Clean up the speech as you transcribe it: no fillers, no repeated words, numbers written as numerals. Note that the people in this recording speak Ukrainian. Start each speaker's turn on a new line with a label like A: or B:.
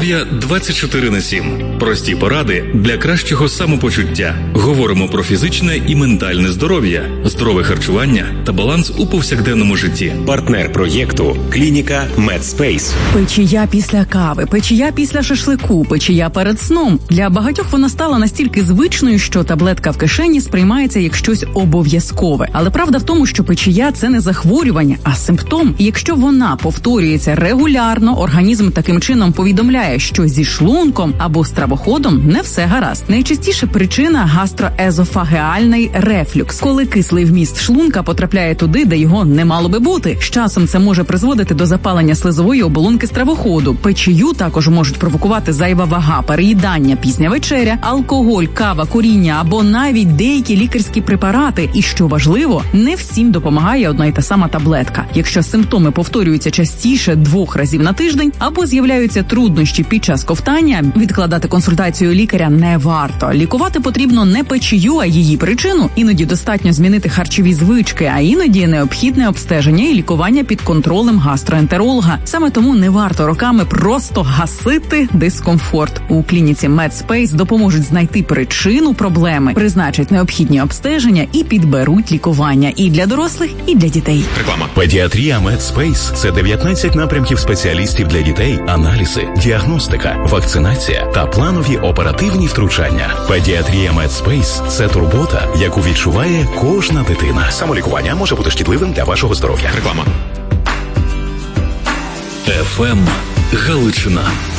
A: Здоров'я 24/7. Прості поради для кращого самопочуття. Говоримо про фізичне і ментальне здоров'я, здорове харчування та баланс у повсякденному житті.
B: Партнер проєкту – клініка Медспейс.
C: Печія після кави, печія після шашлику, печія перед сном. Для багатьох вона стала настільки звичною, що таблетка в кишені сприймається як щось обов'язкове. Але правда в тому, що печія – це не захворювання, а симптом. І якщо вона повторюється регулярно, організм таким чином повідомляє, що зі шлунком або стравоходом не все гаразд. Найчастіша причина – гастроезофагеальний рефлюкс, коли кислий вміст шлунка потрапляє туди, де його не мало би бути. З часом це може призводити до запалення слизової оболонки стравоходу. Печію також можуть провокувати зайва вага, переїдання, пізня вечеря, алкоголь, кава, куріння або навіть деякі лікарські препарати. І що важливо, не всім допомагає одна й та сама таблетка. Якщо симптоми повторюються частіше 2 разів на тиждень або з'являються труднощі під час ковтання, відкладати консультацію лікаря не варто. Лікувати потрібно не печію, а її причину. Іноді достатньо змінити харчові звички, а іноді необхідне обстеження і лікування під контролем гастроентеролога. Саме тому не варто роками просто гасити дискомфорт. У клініці Медспейс допоможуть знайти причину проблеми, призначать необхідні обстеження і підберуть лікування і для дорослих, і для дітей.
B: Реклама. Педіатрія Медспейс – це 19 напрямків спеціалістів для дітей, аналізи, діагностика, вакцинація та планові оперативні втручання. Педіатрія Медспейс – це турбота, яку відчуває кожна дитина. Самолікування може бути шкідливим для вашого здоров'я. Реклама.
A: ФМ Галичина.